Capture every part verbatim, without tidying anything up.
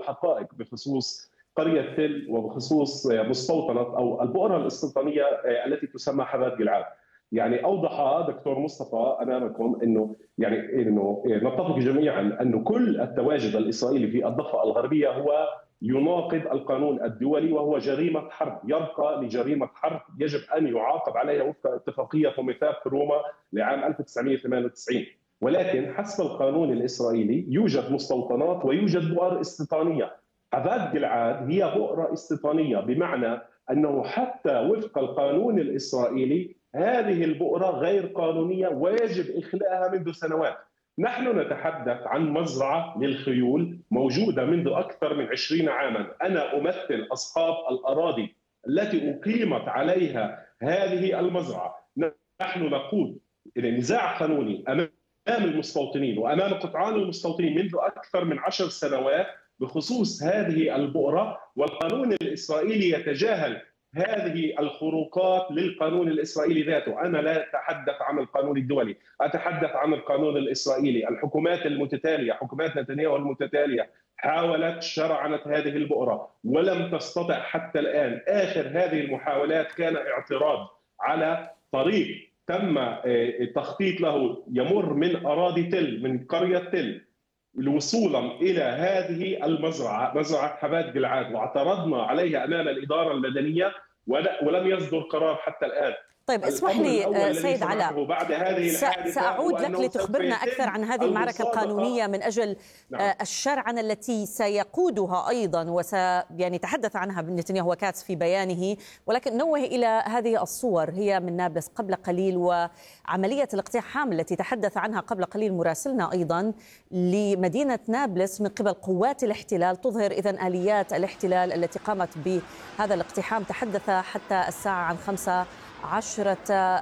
الحقائق بخصوص قرية تل وبخصوص مستوطنة أو البؤرة الاستيطانية التي تسمى حبات جلعاد. يعني أوضح دكتور مصطفى أمامكم أنه يعني أنه نتفق جميعا أنه كل التواجد الإسرائيلي في الضفة الغربية هو يناقض القانون الدولي وهو جريمة حرب، يرقى لجريمة حرب يجب أن يعاقب عليها وفق اتفاقية وميثاق روما لعام ألف وتسعمئة وثمانية وتسعين. ولكن حسب القانون الإسرائيلي يوجد مستوطنات ويوجد بؤر استيطانية. حبات جلعاد هي بؤرة استيطانية، بمعنى أنه حتى وفق القانون الإسرائيلي هذه البؤرة غير قانونية ويجب إخلاءها منذ سنوات. نحن نتحدث عن مزرعة للخيول موجودة منذ أكثر من عشرين عاما. أنا أمثل أصحاب الأراضي التي أقيمت عليها هذه المزرعة. نحن نقود إلى نزاع قانوني أمام المستوطنين وأمام قطعان المستوطنين منذ أكثر من عشر سنوات بخصوص هذه البؤرة، والقانون الإسرائيلي يتجاهل هذه الخروقات للقانون الإسرائيلي ذاته. أنا لا أتحدث عن القانون الدولي، أتحدث عن القانون الإسرائيلي. الحكومات المتتالية، حكومات نتنياهو المتتالية، حاولت شرعنة هذه البؤرة ولم تستطع حتى الآن. آخر هذه المحاولات كان اعتراض على طريق تم التخطيط له يمر من أراضي تل، من قرية تل، وصولا إلى هذه المزرعة، مزرعة حبات جلعاد، واعترضنا عليها أمام الإدارة المدنية ولم يصدر قرار حتى الآن. طيب اسمح لي سيد علاء، بعد هذه سأعود لك لتخبرنا أكثر عن هذه المعركة القانونية من أجل نعم. الشرعنة التي سيقودها أيضا وس يعني تحدث عنها نتنياهو وكاتس في بيانه، ولكن نوه إلى هذه الصور هي من نابلس قبل قليل وعملية الاقتحام التي تحدث عنها قبل قليل مراسلنا أيضا لمدينة نابلس من قبل قوات الاحتلال، تظهر إذن آليات الاحتلال التي قامت بهذا الاقتحام. تحدث حتى الساعة عن خمسة عشرة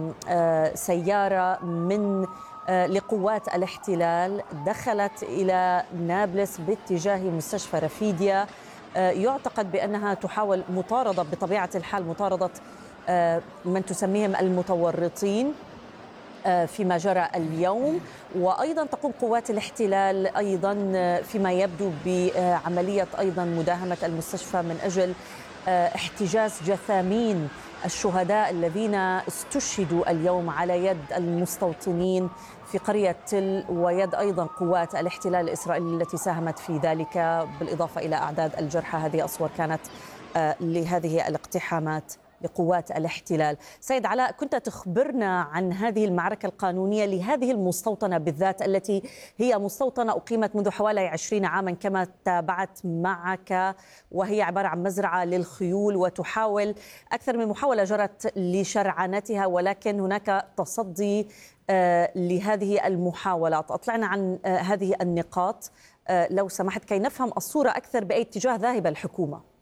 سيارة من لقوات الاحتلال دخلت إلى نابلس باتجاه مستشفى رفيديا. يعتقد بأنها تحاول مطاردة بطبيعة الحال مطاردة من تسميهم المتورطين فيما جرى اليوم. وأيضا تقوم قوات الاحتلال أيضا فيما يبدو بعملية أيضا مداهمة المستشفى من أجل احتجاز جثامين الشهداء الذين استشهدوا اليوم على يد المستوطنين في قرية تل ويد أيضا قوات الاحتلال الإسرائيلي التي ساهمت في ذلك، بالإضافة إلى أعداد الجرحى. هذه الصور كانت لهذه الاقتحامات لقوات الاحتلال. سيد علاء، كنت تخبرنا عن هذه المعركة القانونية لهذه المستوطنة بالذات التي هي مستوطنة أقيمت منذ حوالي عشرين عاما كما تابعت معك، وهي عبارة عن مزرعة للخيول وتحاول أكثر من محاولة جرت لشرعنتها، ولكن هناك تصدي لهذه المحاولات. أطلعنا عن هذه النقاط لو سمحت كي نفهم الصورة أكثر بأي اتجاه ذاهبة الحكومة.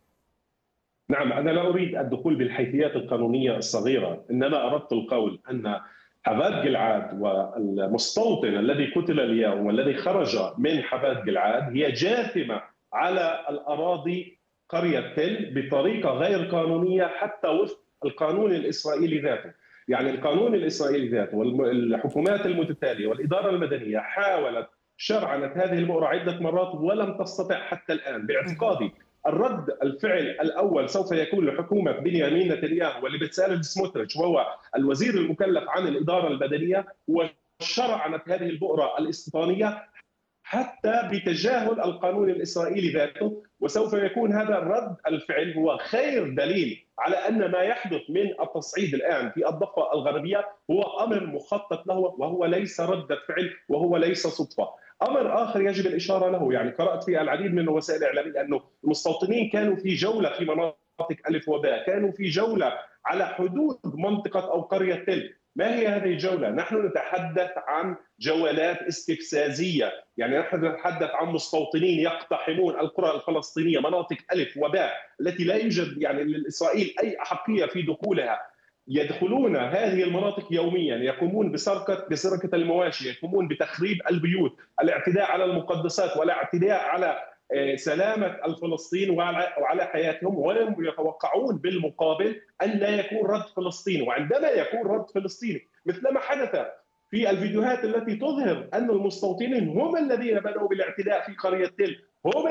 نعم، أنا لا أريد الدخول بالحيثيات القانونية الصغيرة، إنما أردت القول أن حبات جلعاد والمستوطن الذي قتل اليوم والذي خرج من حبات جلعاد هي جاثمة على الأراضي قرية تل بطريقة غير قانونية حتى وفق القانون الإسرائيلي ذاته. يعني القانون الإسرائيلي ذاته والحكومات المتتالية والإدارة المدنية حاولت شرعنة هذه البؤرة عدة مرات ولم تستطع حتى الآن. باعتقادي الرد الفعل الأول سوف يكون لحكومة بنيامين نتنياهو ولبتساليل سموتريتش وهو الوزير المكلف عن الإدارة المدنية وشرعنة هذه البؤرة الاستيطانية حتى بتجاهل القانون الإسرائيلي ذاته. وسوف يكون هذا الرد الفعل هو خير دليل على أن ما يحدث من التصعيد الآن في الضفة الغربية هو أمر مخطط له وهو ليس ردة فعل وهو ليس صدفة. أمر آخر يجب الإشارة له، يعني قرأت في العديد من وسائل الإعلام أنه المستوطنين كانوا في جولة في مناطق ألف وباء، كانوا في جولة على حدود منطقة أو قرية تل. ما هي هذه الجولة؟ نحن نتحدث عن جولات استفزازية، يعني نحن نتحدث عن مستوطنين يقتحمون القرى الفلسطينية مناطق ألف وباء التي لا يوجد يعني لإسرائيل أي أحقية في دخولها. يدخلون هذه المناطق يوميا، يقومون بسرقة بسرقة المواشي، يقومون بتخريب البيوت، الاعتداء على المقدسات والاعتداء على سلامة الفلسطينيين وعلى حياتهم، ولم يتوقعون بالمقابل أن لا يكون رد فلسطيني. وعندما يكون رد فلسطيني مثل ما حدث في الفيديوهات التي تظهر أن المستوطنين هم الذين بدأوا بالاعتداء في قرية تل، هم